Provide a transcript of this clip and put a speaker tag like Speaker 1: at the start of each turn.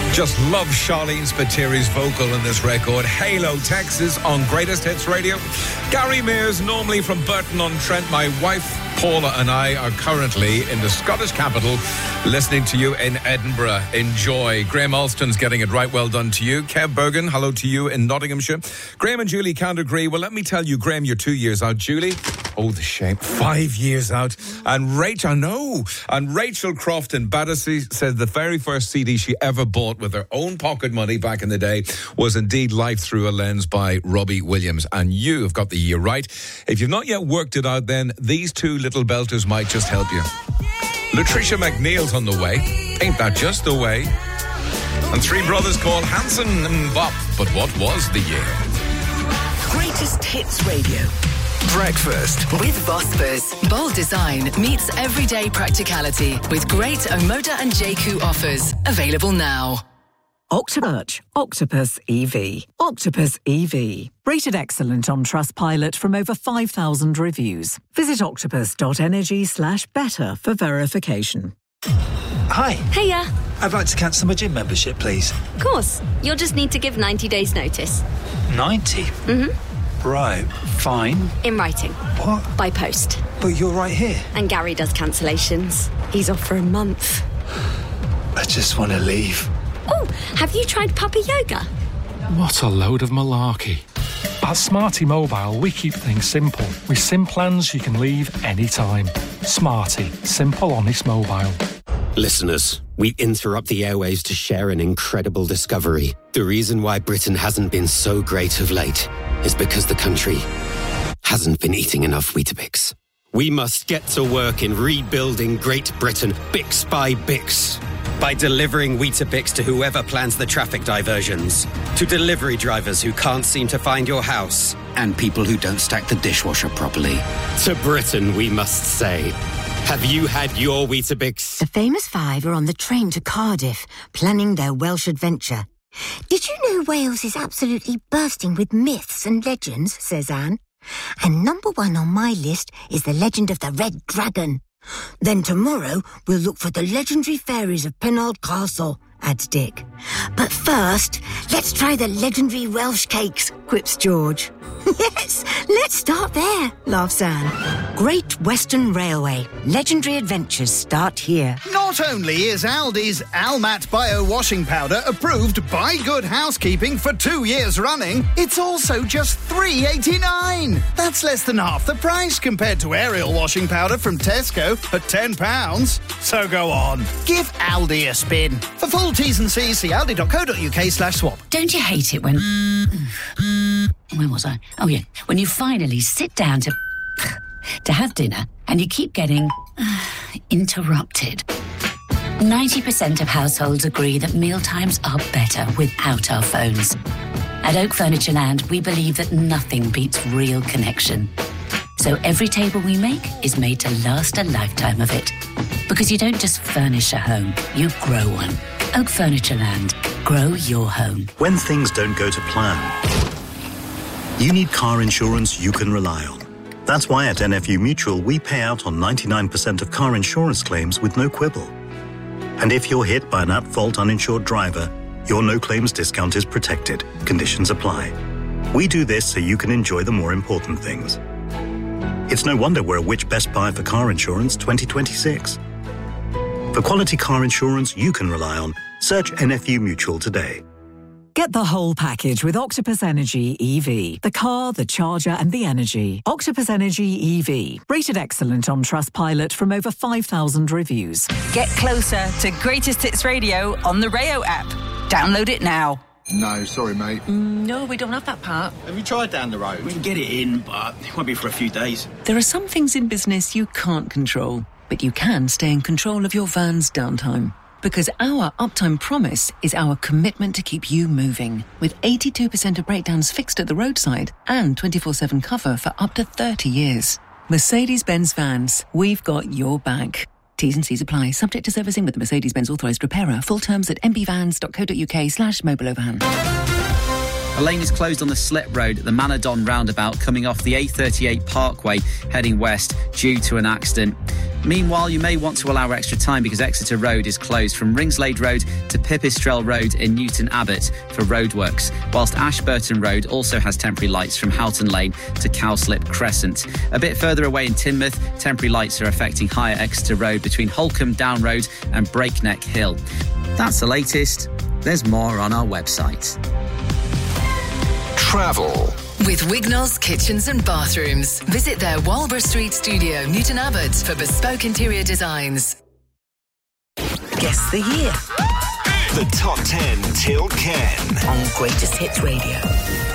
Speaker 1: Just love Charlene Spiteri's vocal in this record. Halo, Texas on Greatest Hits Radio. Gary Mears, normally from Burton-on-Trent. My wife Paula and I are currently in the Scottish capital, listening to you in Edinburgh. Enjoy. Graham Alston's getting it right. Well done to you. Kev Bergen, hello to you in Nottinghamshire. Graham and Julie can't agree. Well, let me tell you, Graham, you're 2 years out. Julie, oh, the shame, 5 years out. And Rachel, I know. And Rachel Croft in Battersea said the very first CD she ever bought with her own pocket money back in the day was indeed Life Through a Lens by Robbie Williams. And you have got the year right. If you've not yet worked it out, then these two little belters might just help you. Latricia McNeil's on the way. Ain't that just the way? And three brothers called Hanson and Bop. But what was the year?
Speaker 2: Greatest Hits Radio. Breakfast with Vosper. Bold design meets everyday practicality with great Omoda and JQ offers. Available now.
Speaker 3: Octopus. Octopus EV. Octopus EV. Rated excellent on Trustpilot from over 5,000 reviews. Visit octopus.energy/better for verification.
Speaker 4: Hi.
Speaker 5: Hiya.
Speaker 4: I'd like to cancel my gym membership, please.
Speaker 5: Of course. You'll just need to give 90 days notice.
Speaker 4: 90?
Speaker 5: Mm-hmm.
Speaker 4: Right. Fine.
Speaker 5: In writing.
Speaker 4: What?
Speaker 5: By post.
Speaker 4: But you're right here.
Speaker 5: And Gary does cancellations. He's off for a month.
Speaker 4: I just want to leave.
Speaker 5: Oh, have you tried Puppy Yoga?
Speaker 6: What a load of malarkey. At Smarty Mobile, we keep things simple. With SIM plans you can leave anytime. Smarty. Simple, honest mobile.
Speaker 7: Listeners, we interrupt the airwaves to share an incredible discovery. The reason why Britain hasn't been so great of late is because the country hasn't been eating enough Weetabix. We must get to work in rebuilding Great Britain, Bix by Bix. By delivering Weetabix to whoever plans the traffic diversions, to delivery drivers who can't seem to find your house, and people who don't stack the dishwasher properly. To Britain, we must say, have you had your Weetabix?
Speaker 8: The famous five are on the train to Cardiff, planning their Welsh adventure. Did you know Wales is absolutely bursting with myths and legends, says Anne. And number one on my list is the legend of the Red Dragon. Then tomorrow, we'll look for the legendary fairies of Penarth Castle, adds Dick. But first, let's try the legendary Welsh cakes, quips George. Yes, let's start there, laughs Anne. Great Western Railway. Legendary adventures start here.
Speaker 9: Not only is Aldi's Almat Bio Washing Powder approved by Good Housekeeping for 2 years running, it's also just $3.89. That's less than half the price compared to Ariel washing powder from Tesco at £10. So go on, give Aldi a spin. For full T's and C's, see aldi.co.uk/swap.
Speaker 10: Don't you hate it when... Where was I? Oh, yeah. When you finally sit down to have dinner and you keep getting interrupted. 90% of households agree that mealtimes are better without our phones. At Oak Furniture Land, we believe that nothing beats real connection. So every table we make is made to last a lifetime of it. Because you don't just furnish a home, you grow one. Oak Furniture Land. Grow your home.
Speaker 11: When things don't go to plan, you need car insurance you can rely on. That's why at NFU Mutual, we pay out on 99% of car insurance claims with no quibble. And if you're hit by an at-fault uninsured driver, your no-claims discount is protected. Conditions apply. We do this so you can enjoy the more important things. It's no wonder we're a Which Best Buy for Car Insurance 2026. For quality car insurance you can rely on, search NFU Mutual today.
Speaker 3: Get the whole package with Octopus Energy EV. The car, the charger and the energy. Octopus Energy EV. Rated excellent on Trustpilot from over 5,000 reviews.
Speaker 12: Get closer to Greatest Hits Radio on the Rayo app. Download it now.
Speaker 13: No, sorry, mate.
Speaker 12: No, we don't have that part.
Speaker 13: Have you tried down the road?
Speaker 14: We can get it in, but it won't be for a few days.
Speaker 15: There are some things in business you can't control, but you can stay in control of your van's downtime. Because our uptime promise is our commitment to keep you moving. With 82% of breakdowns fixed at the roadside and 24/7 cover for up to 30 years. Mercedes-Benz Vans, we've got your back. T's and C's apply. Subject to servicing with the Mercedes-Benz authorised repairer. Full terms at mbvans.co.uk/mobileoverhand.
Speaker 16: A lane is closed on the slip road at the Manadon roundabout coming off the A38 Parkway heading west due to an accident. Meanwhile, you may want to allow extra time because Exeter Road is closed from Ringslade Road to Pipistrel Road in Newton Abbot for roadworks, whilst Ashburton Road also has temporary lights from Houghton Lane to Cowslip Crescent. A bit further away in Teignmouth, temporary lights are affecting Higher Exeter Road between Holcombe Down Road and Breakneck Hill. That's the latest. There's more on our website.
Speaker 2: Travel. With Wignall's Kitchens and Bathrooms. Visit their Walborough Street studio, Newton Abbot, for bespoke interior designs. Guess the year.
Speaker 17: The Top 10 Till Ken.
Speaker 2: On Greatest Hits Radio.